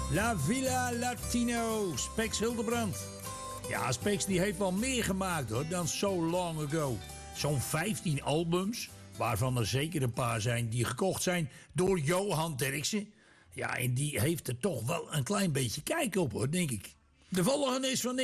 La Villa Latino, Spex Hildebrand. Ja, Spex die heeft wel meer gemaakt hoor, dan So Long Ago. Zo'n 15 albums, waarvan er zeker een paar zijn die gekocht zijn door Johan Derksen. Ja, en die heeft er toch wel een klein beetje kijk op hoor, denk ik. De volgende is van